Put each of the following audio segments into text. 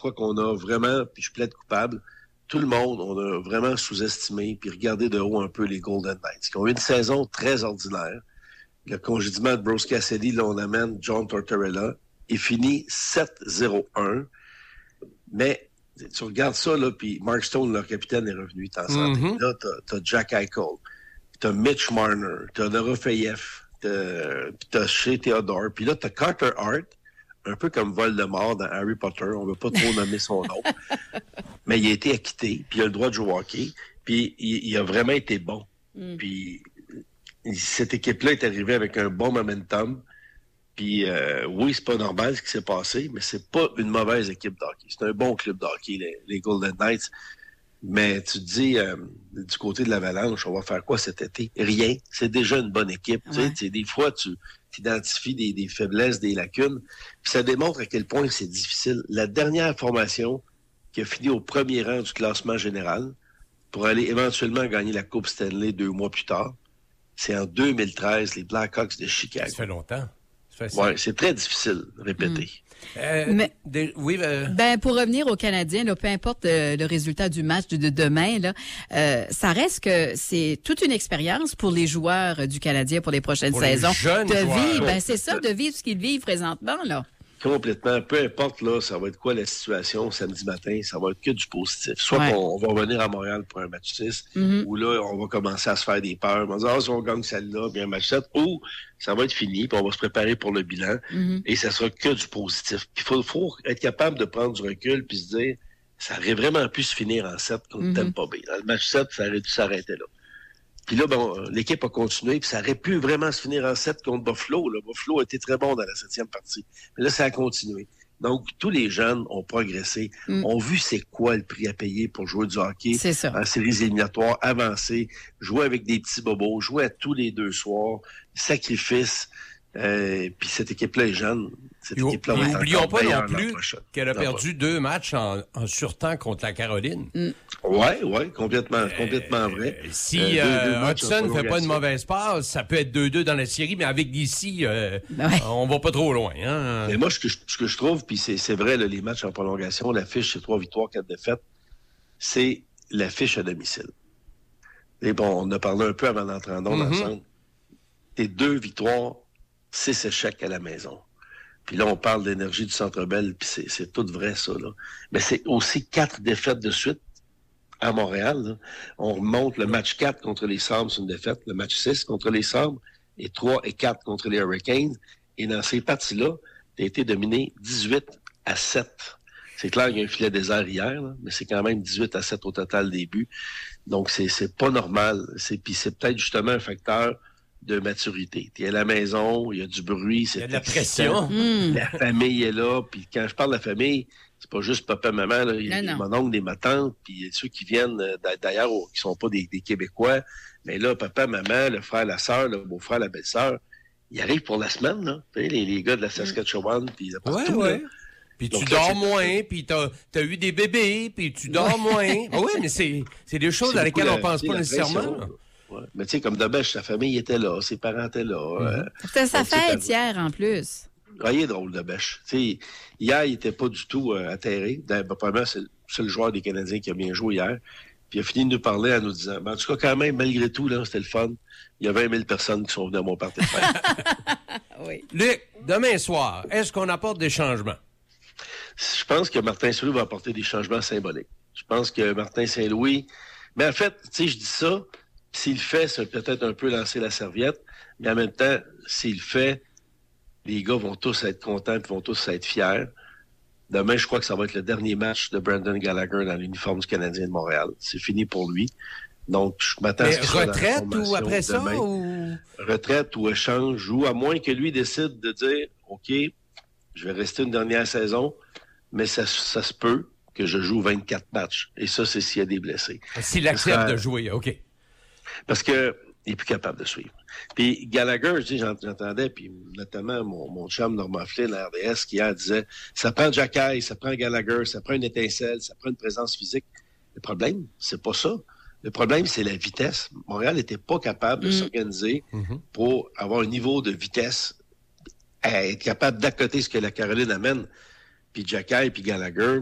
crois qu'on a vraiment, puis je plaide coupable, tout le monde, on a vraiment sous-estimé puis regardé de haut un peu les Golden Knights, qui ont eu une saison très ordinaire. Le congédiement de Bruce Cassidy, là, on amène John Tortorella. Il finit 7-0-1. Mais tu regardes ça, là, puis Mark Stone, leur capitaine, est revenu, t'en santé. Là, t'as Jack Eichel, t'as Mitch Marner, t'as Dorofeyev, t'as Shea Theodore, puis là, t'as Carter Hart, un peu comme Voldemort dans Harry Potter, on veut pas trop nommer son nom, mais il a été acquitté, puis il a le droit de jouer au hockey, puis il a vraiment été bon. Puis cette équipe-là est arrivée avec un bon momentum, puis oui, c'est pas normal ce qui s'est passé, mais c'est pas une mauvaise équipe de hockey. C'est un bon club de hockey, les Golden Knights. Mais tu te dis, du côté de l'Avalanche, on va faire quoi cet été? Rien. C'est déjà une bonne équipe. Ouais. Tu sais, des fois, tu identifies des faiblesses, des lacunes. Puis ça démontre à quel point c'est difficile. La dernière formation qui a fini au premier rang du classement général pour aller éventuellement gagner la Coupe Stanley 2 mois plus tard, c'est en 2013, les Blackhawks de Chicago. Ça fait longtemps. Oui, c'est très difficile de répéter. Pour revenir aux Canadiens, là, peu importe le résultat du match de demain, là, ça reste que c'est toute une expérience pour les joueurs du Canadien pour les prochaines saisons. Les jeunes de joueurs. vivre, c'est ça, de vivre ce qu'ils vivent présentement, là. Complètement. Peu importe, là, ça va être quoi la situation samedi matin, ça va être que du positif. Soit qu'on va revenir à Montréal pour un match 6, ou là, on va commencer à se faire des peurs. On va dire, si on gagne celle-là, bien un match 7, ou ça va être fini, puis on va se préparer pour le bilan, et ça sera que du positif. Puis il faut être capable de prendre du recul, puis se dire, ça aurait vraiment pu se finir en 7 contre Tampa Bay. Dans le match 7, ça aurait dû s'arrêter là. Puis là, l'équipe a continué, puis ça aurait pu vraiment se finir en 7 contre Buffalo. Là. Buffalo a été très bon dans la 7e partie. Mais là, ça a continué. Donc, tous les jeunes ont progressé, ont vu c'est quoi le prix à payer pour jouer du hockey en séries éliminatoires, avancer, jouer avec des petits bobos, jouer à tous les 2 soirs, sacrifice. Puis cette équipe-là est jeune. N'oublions pas non plus qu'elle a perdu 2 matchs en surtemps contre la Caroline. Oui, complètement vrai. Si Hudson ne fait pas une mauvaise passe, ça peut être 2-2 dans la série, mais avec d'ici, on va pas trop loin. Hein? Mais moi, ce que je trouve, puis c'est vrai, là, les matchs en prolongation, la fiche, c'est 3 victoires, 4 défaites, c'est la fiche à domicile. Et bon, on a parlé un peu avant d'entrer en ondes ensemble. C'est 2 victoires, 6 échecs à la maison. Puis là, on parle d'énergie du Centre Bell, puis c'est tout vrai, ça, là. Mais c'est aussi 4 défaites de suite à Montréal, là. On remonte le match 4 contre les Sabres, c'est une défaite. Le match 6 contre les Sabres, et 3 et 4 contre les Hurricanes. Et dans ces parties-là, tu as été dominé 18-7. C'est clair qu'il y a un filet désert hier, là, mais c'est quand même 18-7 au total des buts. Donc, c'est pas normal. Puis c'est peut-être justement un facteur de maturité. Tu es à la maison, il y a du bruit, c'est il y a de la pression. La famille est là, puis quand je parle de la famille, c'est pas juste papa, maman, là, il y a mon oncle, ma tante, puis ceux qui viennent d'ailleurs, qui sont pas des Québécois, mais là, papa, maman, le frère, la sœur, le beau-frère, la belle-sœur, ils arrivent pour la semaine, là. Tu sais, les gars de la Saskatchewan, puis partout, là. Puis tu dors moins, puis t'as eu des bébés, puis tu dors moins. Oui, mais c'est des choses à lesquelles on pense pas nécessairement. Ouais. Mais tu sais, comme Dobèche, sa famille était là, ses parents étaient là. C'était sa fête hier, en plus. Ah, il est drôle, Dobèche. Tu sais, hier, il était pas du tout atterré. Premièrement, c'est le joueur des Canadiens qui a bien joué hier. Puis il a fini de nous parler en nous disant, en tout cas, quand même, malgré tout, là, c'était le fun. Il y a 20 000 personnes qui sont venues à mon party de fête. Oui. Luc, demain soir, est-ce qu'on apporte des changements? Je pense que Martin Saint-Louis va apporter des changements symboliques. Je pense que Martin Saint-Louis... Mais en fait, tu sais, je dis ça... S'il le fait, ça peut peut-être un peu lancer la serviette, mais en même temps, s'il le fait, les gars vont tous être contents et vont tous être fiers. Demain, je crois que ça va être le dernier match de Brendan Gallagher dans l'uniforme du Canadien de Montréal. C'est fini pour lui. Donc, je m'attends à ce qu'il soit dans la retraite ou après ça? Retraite ou échange, ou à moins que lui décide de dire, OK, je vais rester une dernière saison, mais ça se peut que je joue 24 matchs. Et ça, c'est s'il y a des blessés. S'il accepte de jouer, OK. Parce que il est plus capable de suivre. Puis Gallagher, j'entendais, puis notamment mon chum Normand Flynn à RDS qui hier disait, ça prend Jacky, ça prend Gallagher, ça prend une étincelle, ça prend une présence physique. Le problème, c'est pas ça. Le problème, c'est la vitesse. Montréal n'était pas capable de s'organiser pour avoir un niveau de vitesse, à être capable d'accoter ce que la Caroline amène. Puis Jacky, puis Gallagher, puis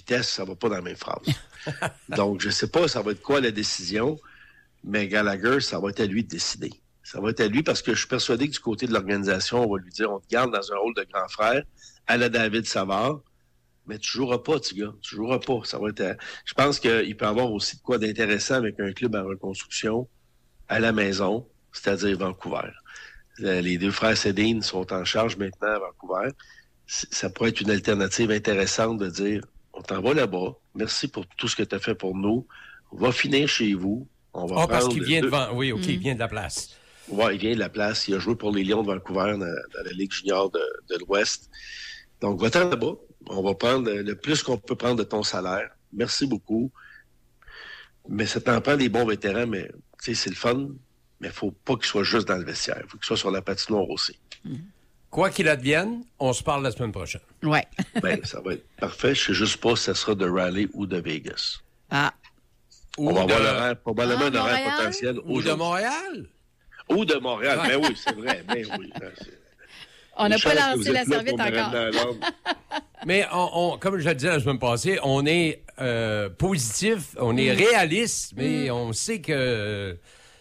vitesse, ça va pas dans la même phrase. Donc, je sais pas ça va être quoi la décision, mais Gallagher, ça va être à lui de décider. Ça va être à lui parce que je suis persuadé que du côté de l'organisation, on va lui dire, on te garde dans un rôle de grand frère à la David Savard, mais tu joueras pas, petit gars. Tu joueras pas. Ça va être je pense qu'il peut y avoir aussi de quoi d'intéressant avec un club en reconstruction à la maison, c'est-à-dire Vancouver. Les deux frères Sedin sont en charge maintenant à Vancouver. Ça pourrait être une alternative intéressante de dire, on t'en va là-bas. Merci pour tout ce que tu as fait pour nous. On va finir chez vous. On va parce qu'il vient il vient de la place. Oui, il vient de la place. Il a joué pour les Lions de Vancouver dans la Ligue junior de l'Ouest. Donc, va-t'en là-bas. On va prendre le plus qu'on peut prendre de ton salaire. Merci beaucoup. Mais ça t'en prend des bons vétérans, mais tu sais, c'est le fun. Mais il ne faut pas qu'il soit juste dans le vestiaire. Il faut qu'il soit sur la patinoire aussi. Quoi qu'il advienne, on se parle la semaine prochaine. Oui. Bien, ça va être parfait. Je ne sais juste pas si ça sera de Raleigh ou de Vegas. On va avoir l'horaire, probablement un horaire potentiel. Ou de Montréal. Ou de Montréal. Ben oui, c'est vrai. Ben oui. On n'a pas lancé la serviette encore. Mais comme je le disais la semaine passée, on est positif, on est réaliste, mais on sait que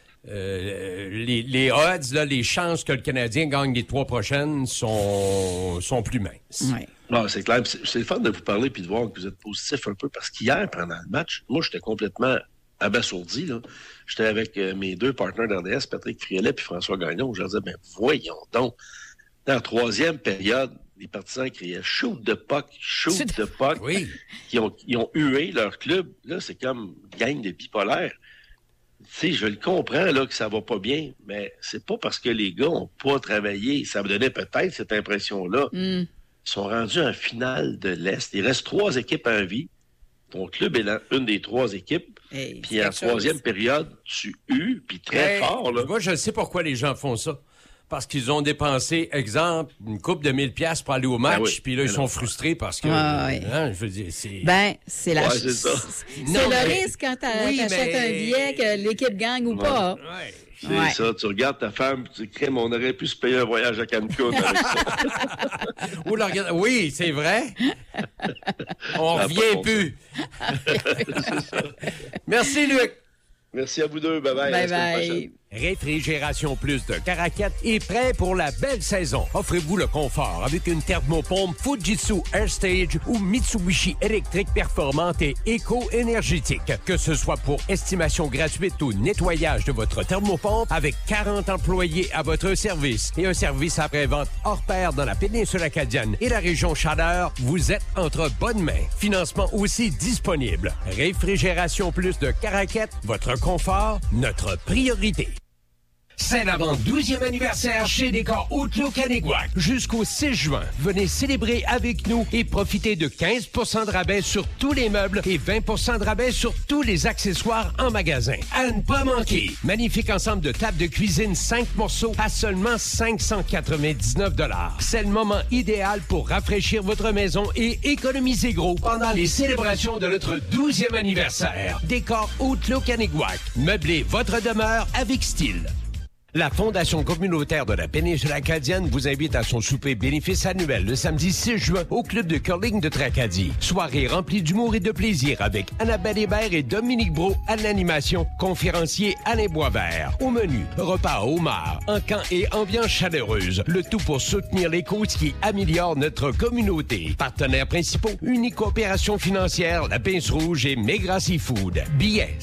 les odds, là, les chances que le Canadien gagne les 3 prochaines sont plus minces. Oui. Non, c'est clair. C'est le fun de vous parler puis de voir que vous êtes positif un peu parce qu'hier, pendant le match, moi, j'étais complètement abasourdi. Là. J'étais avec mes 2 partenaires d'RDS, Patrick Friolet puis François Gagnon. Je leur disais, ben voyons donc. Dans la 3e période, les partisans criaient « shoot the puck, shoot the puck ». Oui. Ils ont hué leur club. Là, c'est comme une gang de bipolaires. Tu sais, je le comprends là, que ça va pas bien, mais c'est pas parce que les gars ont pas travaillé. Ça me donnait peut-être cette impression-là. Ils sont rendus en finale de l'Est. Il reste 3 équipes en vie. Ton club est une des 3 équipes. Puis en 3e période, tu hues, puis très fort. Là. Moi, je sais pourquoi les gens font ça. Parce qu'ils ont dépensé, exemple, une coupe de 1000 $ pour aller au match, puis là, ils sont frustrés parce que... je veux dire, c'est... c'est la... c'est ça. C'est le risque quand t'achètes un billet que l'équipe gagne ou pas. C'est ça. Tu regardes ta femme, tu dis, on aurait pu se payer un voyage à Cancun avec ça. Oui, c'est vrai. On revient plus. C'est ça. Merci, Luc. Merci à vous deux. Bye-bye. Bye-bye. Réfrigération Plus de Caracat est prêt pour la belle saison. Offrez-vous le confort avec une thermopompe Fujitsu AirStage ou Mitsubishi électrique performante et éco-énergétique. Que ce soit pour estimation gratuite ou nettoyage de votre thermopompe avec 40 employés à votre service et un service après-vente hors pair dans la péninsule acadienne et la région Chaleur, vous êtes entre bonnes mains. Financement aussi disponible. Réfrigération Plus de Caracat, votre confort, notre priorité. Saint-Laurent 12e anniversaire chez Décor Haute-Clos-Caniguac. Jusqu'au 6 juin, venez célébrer avec nous et profitez de 15 % de rabais sur tous les meubles et 20 % de rabais sur tous les accessoires en magasin. À ne pas manquer. Magnifique ensemble de tables de cuisine 5 morceaux à seulement 599 $. C'est le moment idéal pour rafraîchir votre maison et économiser gros pendant les célébrations de notre 12e anniversaire. Décor Haute-Clos-Caniguac. Meublez votre demeure avec style. La Fondation communautaire de la péninsule acadienne vous invite à son souper bénéfice annuel le samedi 6 juin au club de curling de Tracadie. Soirée remplie d'humour et de plaisir avec Annabelle Hébert et Dominique Brault à l'animation, conférencier Alain Boisvert. Au menu, repas au homard, un camp et ambiance chaleureuse. Le tout pour soutenir les causes qui améliorent notre communauté. Partenaires principaux, Unique Coopération Financière, La Pince Rouge et Maigrat Seafood. Billets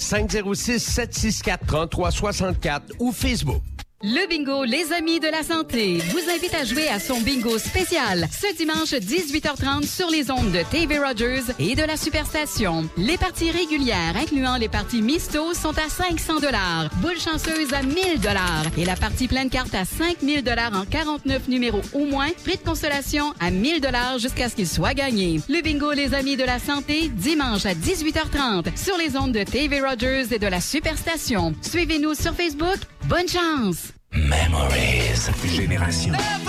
506-764-3364 ou Facebook. Le bingo Les Amis de la Santé vous invite à jouer à son bingo spécial ce dimanche 18h30 sur les ondes de TV Rogers et de la Superstation. Les parties régulières, incluant les parties misto, sont à 500 $, boule chanceuse à 1 000 $ et la partie pleine carte à 5 000 $ en 49 numéros au moins, prix de consolation à 1 000 $ jusqu'à ce qu'il soit gagné. Le bingo Les Amis de la Santé, dimanche à 18h30 sur les ondes de TV Rogers et de la Superstation. Suivez-nous sur Facebook. Bonne chance! Memories. Génération.